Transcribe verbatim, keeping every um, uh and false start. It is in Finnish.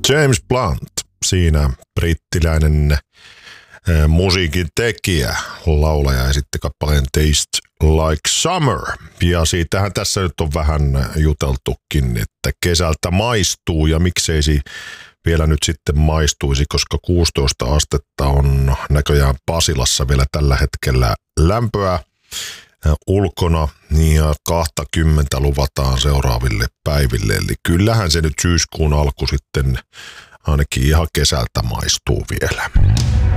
James Blunt, siinä brittiläinen musiikin tekijä, laulaja ja sitten kappaleen Taste Like Summer. Ja siitähän tässä nyt on vähän juteltukin, että kesältä maistuu ja miksei se vielä nyt sitten maistuisi, koska kuusitoista astetta on näköjään Pasilassa vielä tällä hetkellä lämpöä ulkona ja kaksikymmentä luvataan seuraaville päiville. Eli kyllähän se nyt syyskuun alku sitten ainakin ihan kesältä maistuu vielä.